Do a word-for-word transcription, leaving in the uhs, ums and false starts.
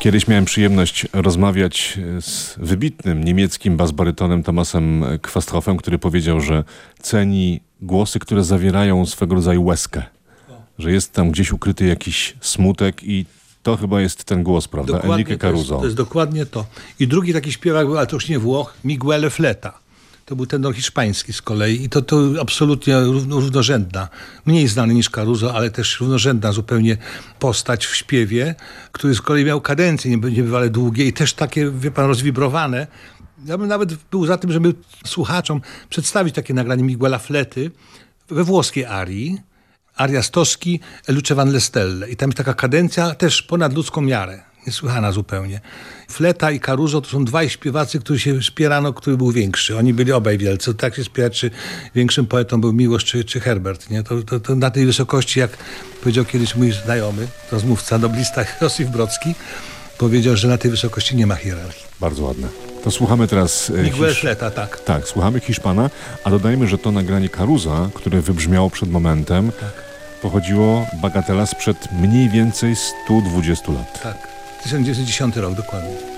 Kiedyś miałem przyjemność rozmawiać z wybitnym niemieckim basbarytonem Thomasem Quasthoffem, który powiedział, że ceni głosy, które zawierają swego rodzaju łezkę. Że jest tam gdzieś ukryty jakiś smutek i to chyba jest ten głos, prawda? Dokładnie Enrique to jest, Caruso. to jest dokładnie to. I drugi taki śpiewak był, ale to już nie Włoch, Miguel Fleta. To był tenor hiszpański z kolei i to, to absolutnie równorzędna, mniej znany niż Caruso, ale też równorzędna zupełnie postać w śpiewie, który z kolei miał kadencje niebywale długie i też takie, wie pan, rozwibrowane. Ja bym nawet był za tym, żeby słuchaczom przedstawić takie nagranie Miguela Flety we włoskiej arii, aria Stoschi e Luce van le Stelle. I tam jest taka kadencja też ponad ludzką miarę. Niesłychana zupełnie. Fleta i Caruso to są dwaj śpiewacy, którzy się wspierano, który był większy. Oni byli obaj wielcy. Tak się spierać, czy większym poetą był Miłosz, czy, czy Herbert. Nie? To, to, to na tej wysokości, jak powiedział kiedyś mój znajomy, rozmówca, noblista Josif Brodski, powiedział, że na tej wysokości nie ma hierarchii. Bardzo ładne. To słuchamy teraz... Miguel Hisz... Fleta, tak. Tak, słuchamy Hiszpana, a dodajmy, że to nagranie Carusa, które wybrzmiało przed momentem, Tak. pochodziło, bagatela, sprzed mniej więcej stu dwudziestu lat. Tak. tysiąc dziewięćset dziesiąty rok, dokładnie.